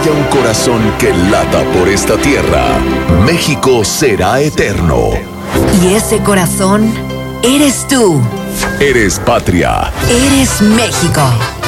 haya un corazón que lata por esta tierra, México será eterno. Y ese corazón eres tú. Eres patria. Eres México.